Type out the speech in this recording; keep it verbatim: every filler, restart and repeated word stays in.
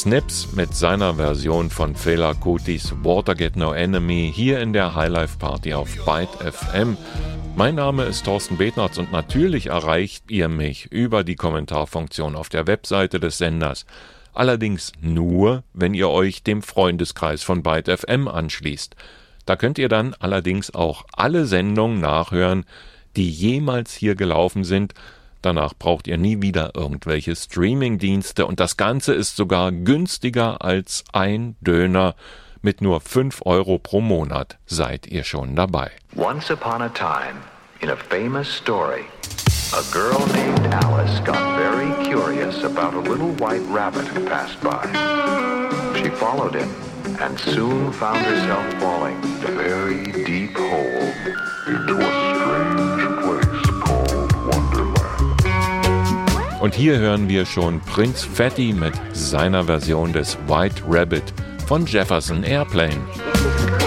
Snips mit seiner Version von Fela Kutis Water Get No Enemy hier in der Highlife Party auf Byte F M. Mein Name ist Thorsten Betnarz und natürlich erreicht ihr mich über die Kommentarfunktion auf der Webseite des Senders. Allerdings nur, wenn ihr euch dem Freundeskreis von Byte F M anschließt. Da könnt ihr dann allerdings auch alle Sendungen nachhören, die jemals hier gelaufen sind. Danach braucht ihr nie wieder irgendwelche Streamingdienste und das Ganze ist sogar günstiger als ein Döner. Mit nur fünf Euro pro Monat seid ihr schon dabei. Once upon a time, in a famous story, a girl named Alice got very curious about a little white rabbit who passed by. She followed him and soon found herself falling a very deep hole into a strange place called Wonderland. Und hier hören wir schon Prinz Fatty mit seiner Version des White Rabbit von Jefferson Airplane.